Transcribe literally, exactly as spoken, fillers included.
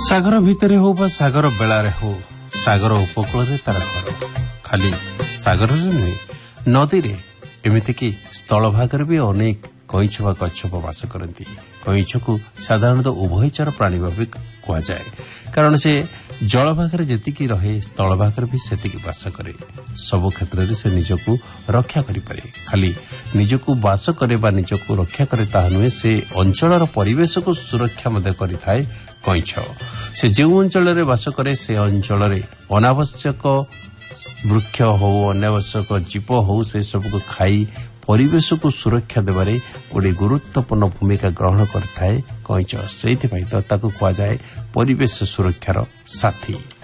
ସାଗର ଭିତରେ ହଉ ବା ସାଗର ବେଳାରେ ହଉ ସାଗର ଉପକୂଳରେ ତାର ଘର। ଖାଲି ସାଗରରେ ନୁହେଁ ନଦୀରେ ଏମିତିକି ସ୍ଥଳଭାଗରେ ବି ଅନେକ କଇଁଛ ବା କଚ୍ଛପ ବାସ କରନ୍ତି। କଇଁଛକୁ ସାଧାରଣତଃ ଉଭୟଚର ପ୍ରାଣୀ ଭାବେ କୁହାଯାଏ, କାରଣ ସେ ଜଳଭାଗରେ ଯେତିକି ରହେ ସ୍ଥଳଭାଗରେ ବି ସେତିକି ବାସ କରେ। ସବୁ କ୍ଷେତ୍ରରେ ସେ ନିଜକୁ ରକ୍ଷା କରିପାରେ। ଖାଲି ନିଜକୁ ବାସ କରେ ବା ନିଜକୁ ରକ୍ଷା କରେ ତାହା ନୁହେଁ, ସେ ଅଞ୍ଚଳର ପରିବେଶକୁ ସୁରକ୍ଷା ମଧ୍ୟ କରିଥାଏ। କଇଁଛ ସେ ଯେଉଁ ଅଞ୍ଚଳରେ ବାସ କରେ ସେ ଅଞ୍ଚଳରେ ଅନାବଶ୍ୟକ ବୃକ୍ଷ ହଉ ଅନାବଶ୍ୟକ ଜୀବ ହଉ ସେ ସବୁକୁ ଖାଇ ପରିବେଶକୁ ସୁରକ୍ଷା ଦେବାରେ ଗୋଟିଏ ଗୁରୁତ୍ୱପୂର୍ଣ୍ଣ ଭୂମିକା ଗ୍ରହଣ କରିଥାଏ କଇଁଛ। ସେଇଥିପାଇଁ ତ ତାକୁ କୁହାଯାଏ ପରିବେଶ ସୁରକ୍ଷାର ସାଥୀ।